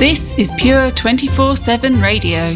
This is Pure 24/7 Radio.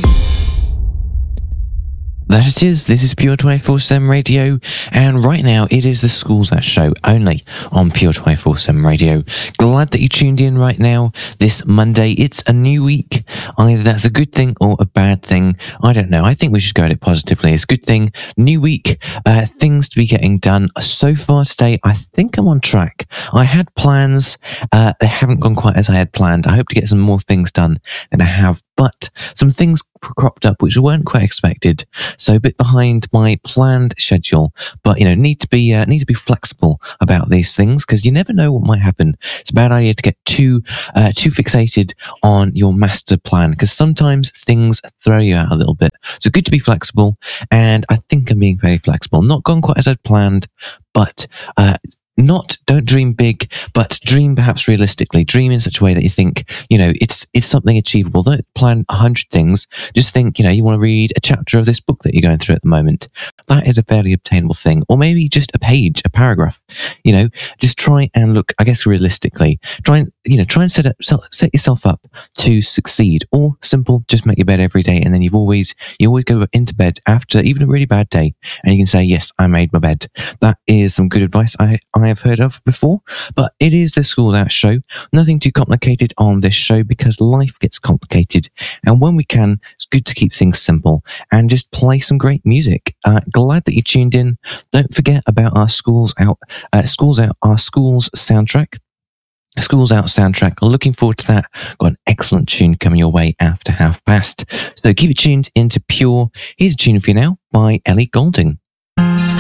That it is. This is Pure 24/7 Radio, and right now it is the Schools Out Show only on Pure 24/7 Radio. Glad that you tuned in right now this Monday. It's a new week. Either that's a good thing or a bad thing. I don't know. I think we should go at it positively. It's a good thing. New week, things to be getting done. So far today, I think I'm on track. I had plans. They haven't gone quite as I had planned. I hope to get some more things done than I have, but some things cropped up which weren't quite expected, so a bit behind my planned schedule, but need to be flexible about these things, because you never know what might happen. It's a bad idea to get too fixated on your master plan, because sometimes things throw you out a little bit. So good to be flexible, and I think I'm being very flexible. Not gone quite as I'd planned, but don't dream big, but dream perhaps realistically. Dream in such a way that you think, it's something achievable. Don't plan 100 things. Just think, you want to read a chapter of this book that you're going through at the moment. That is a fairly obtainable thing. Or maybe just a page, a paragraph. Just try and look, I guess, realistically. Try and set yourself up to succeed. Or simple, just make your bed every day, and then you always go into bed after even a really bad day, and you can say, yes, I made my bed. That is some good advice I have heard of before. But it is the School Out Show. Nothing too complicated on this show, because life gets complicated, and when we can, it's good to keep things simple and just play some great music. Glad that you tuned in. Don't forget about our Schools Out soundtrack. Schools Out soundtrack. Looking forward to that. Got an excellent tune coming your way after 1:30. So keep it tuned into Pure. Here's a tune for you now by Ellie Goulding.